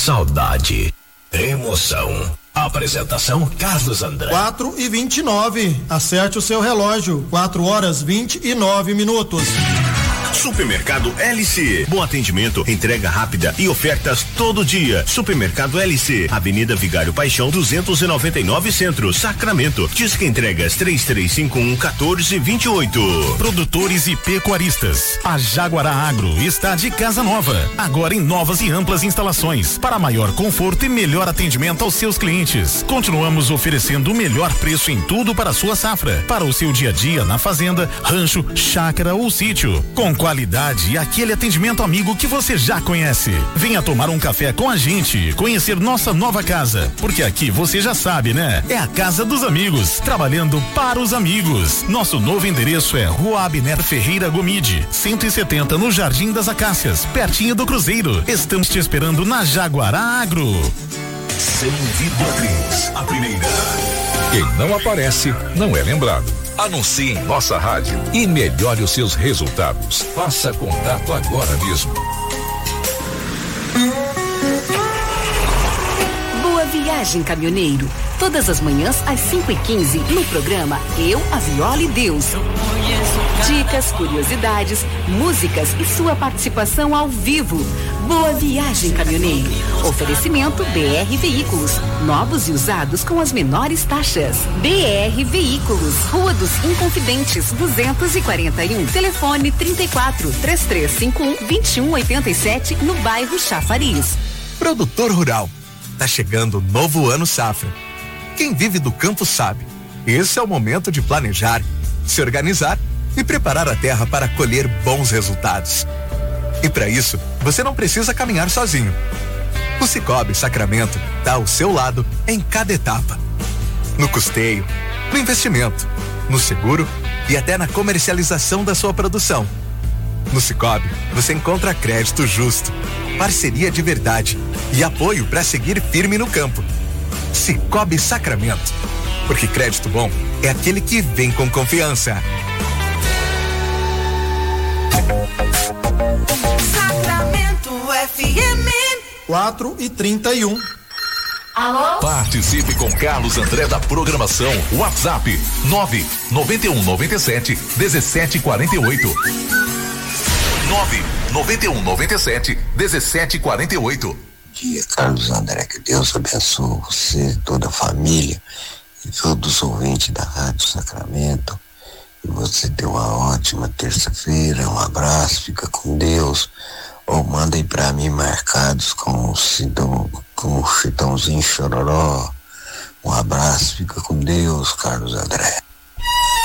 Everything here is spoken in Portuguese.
saudade, emoção. Apresentação Carlos André. 4:29. Acerte o seu relógio. 4h29. Supermercado LC. Bom atendimento, entrega rápida e ofertas todo dia. Supermercado LC, Avenida Vigário Paixão 299 Centro, Sacramento. Disque entregas 3351-1428. Produtores e pecuaristas. A Jaguará Agro está de casa nova, agora em novas e amplas instalações, para maior conforto e melhor atendimento aos seus clientes. Continuamos oferecendo o melhor preço em tudo para a sua safra, para o seu dia a dia na fazenda, rancho, chácara ou sítio. Com qualidade e aquele atendimento amigo que você já conhece. Venha tomar um café com a gente, conhecer nossa nova casa, porque aqui você já sabe, né? É a casa dos amigos, trabalhando para os amigos. Nosso novo endereço é Rua Abner Ferreira Gomide, 170 no Jardim das Acácias, pertinho do Cruzeiro. Estamos te esperando na Jaguará Agro. 100,3, a primeira. Quem não aparece, não é lembrado. Anuncie em nossa rádio e melhore os seus resultados. Faça contato agora mesmo. Boa viagem, caminhoneiro. Todas as manhãs às 5:15 no programa Eu, a Viola e Deus. Dicas, curiosidades, músicas e sua participação ao vivo. Boa viagem, caminhoneiro. Oferecimento BR Veículos, novos e usados com as menores taxas. BR Veículos, Rua dos Inconfidentes, 241. Telefone 34-3351-2187 no bairro Chafariz. Produtor rural, tá chegando o novo ano safra. Quem vive do campo sabe, esse é o momento de planejar, se organizar e preparar a terra para colher bons resultados. E para isso, você não precisa caminhar sozinho. O Sicoob Sacramento está ao seu lado em cada etapa. No custeio, no investimento, no seguro e até na comercialização da sua produção. No Sicoob, você encontra crédito justo, parceria de verdade e apoio para seguir firme no campo. Sicoob Sacramento, porque crédito bom é aquele que vem com confiança. Sacramento FM 4:31. Alô? Participe com Carlos André da programação. WhatsApp 99197-1748. 99197-1748. Dia, Carlos André, que Deus abençoe você, toda a família e todos os ouvintes da Rádio Sacramento. E você tem uma ótima terça-feira, um abraço, fica com Deus. Ou manda aí pra mim marcados com o Chitãozinho Chororó. Um abraço, fica com Deus, Carlos André.